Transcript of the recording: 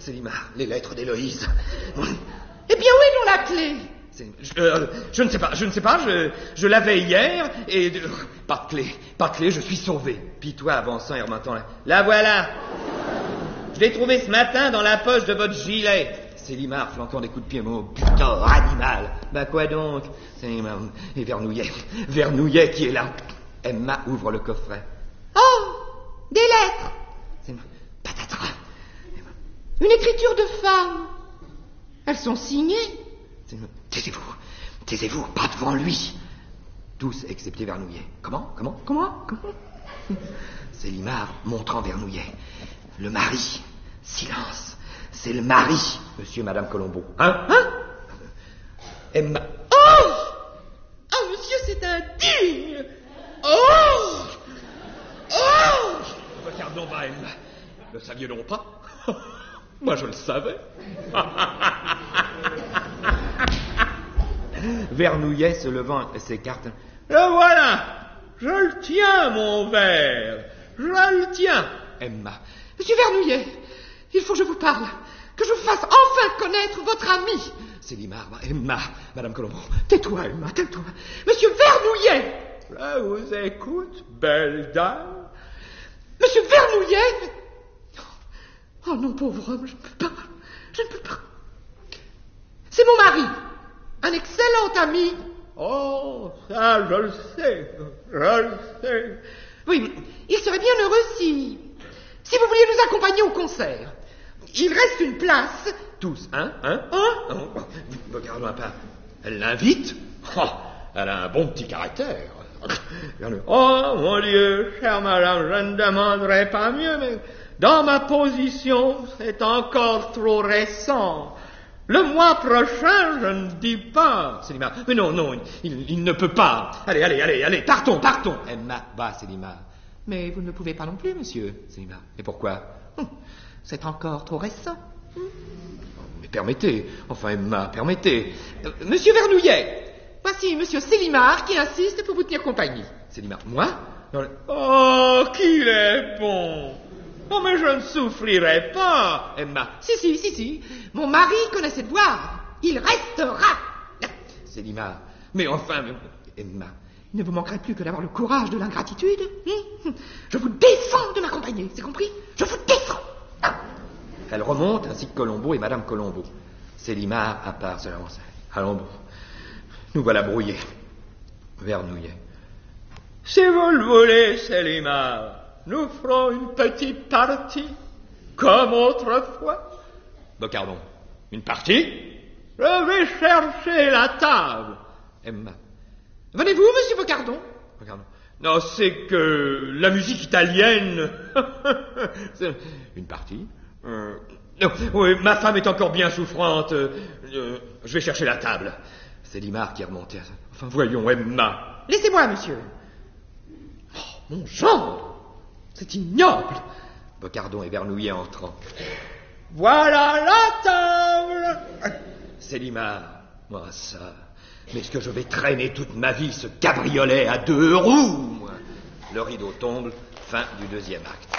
Célimare, les lettres d'Héloïse. Eh bien, où est donc la clé? Je ne sais pas, je l'avais hier, et... pas de clé, je suis sauvé. Puis toi, avançant et remontant là. La voilà. Je l'ai trouvée ce matin dans la poche de votre gilet. Célimare, flanquant des coups de pied, mon putain, animal. Bah quoi donc? Célimare, et Vernouillet qui est là. Emma ouvre le coffret. Oh, des lettres. Célimare, patatras. Une écriture de femme. Elles sont signées. Taisez-vous, pas devant lui. Tous excepté Vernouillet. Comment? Célimare, montrant Vernouillet. Le mari. Silence. C'est le mari, monsieur et madame Colombo. Hein? Emma. Oh! Ah, monsieur, c'est indigne! Oh! Regardons bas, Emma. Ne saviez-nous pas? Moi, je le savais. Vernouillet, se levant, s'écarte. Le voilà! Je le tiens, mon verre! Je le tiens! Emma. Monsieur Vernouillet, il faut que je vous parle. Que je vous fasse enfin connaître votre ami. Célimare, Emma, madame Colombo. Tais-toi, Emma, tais-toi. Monsieur Vernouillet! Je vous écoute, belle dame. Monsieur Vernouillet! Oh non, pauvre homme, je ne peux pas. C'est mon mari, un excellent ami. Oh, ça, je le sais. Oui, il serait bien heureux si vous vouliez nous accompagner au concert. Il reste une place. Tous, hein? Regardons un peu. Elle l'invite? Oh, elle a un bon petit caractère. Oh, mon Dieu, chère madame, je ne demanderai pas mieux, mais dans ma position, c'est encore trop récent. Le mois prochain, je ne dis pas. Célimare, mais non, il ne peut pas. Allez, partons. Emma, va, Célimare. Mais vous ne pouvez pas non plus, monsieur. Célimare, et pourquoi? C'est encore trop récent. Mais permettez, enfin Emma, permettez. Monsieur Vernouillet. Voici monsieur Célimare qui insiste pour vous tenir compagnie. Célimare, moi? Oh, qu'il est bon. Oh, mais je ne souffrirai pas, Emma. Si. Mon mari connaît cette voix. Il restera. Célimare, mais enfin, Emma. Il ne vous manquerait plus que d'avoir le courage de l'ingratitude. Je vous défends de m'accompagner, c'est compris? Je vous défends. Elle remonte ainsi que Colombo et madame Colombo. Célimare à part se l'avance. Allons bon. Nous voilà brouillés. Vernouillet. Si vous le voulez, Célimare, nous ferons une petite partie, comme autrefois. Bocardon. Une partie? Je vais chercher la table. Emma. Venez-vous, monsieur Bocardon? Bocardon. Non, c'est que la musique italienne... Une partie? Non, oui, ma femme est encore bien souffrante. Je vais chercher la table. Célimare qui est remonté. Enfin, voyons, Emma. Laissez-moi, monsieur. Oh, mon gendre! C'est ignoble! Bocardon et Vernouillet entrant. Voilà la table! Célimare, moi ça... Mais est-ce que je vais traîner toute ma vie ce cabriolet à 2 roues, moi? Le rideau tombe, fin du 2e acte.